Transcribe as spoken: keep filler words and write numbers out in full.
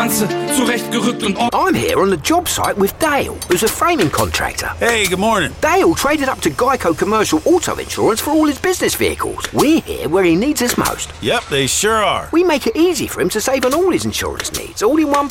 Romanze zurechtgerückt und... I'm here on the job site with Dale, who's a framing contractor. Hey, good morning. Dale traded up to Geico Commercial Auto Insurance for all his business vehicles. We're here where he needs us most. Yep, they sure are. We make it easy for him to save on all his insurance needs, all in one